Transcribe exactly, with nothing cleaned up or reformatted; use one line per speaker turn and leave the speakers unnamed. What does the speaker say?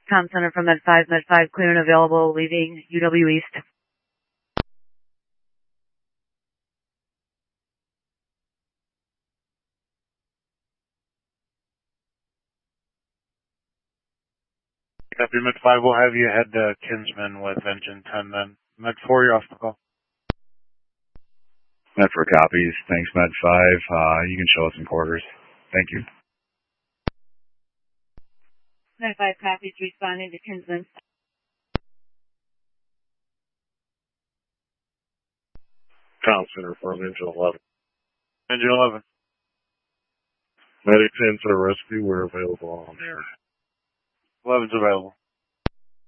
Comm Center from Med five, Med five clear and available, leaving U W East.
Copy, Med five, we'll have you head to Kinsman with engine ten then. Med four, you're off the call.
Med four copies. Thanks, Med five. Uh, you can show us in quarters. Thank you.
Med five copies, responding to Kinsman.
Comm Center from engine eleven.
Engine eleven.
Medic ten to the rescue. We're available on air.
eleven's available.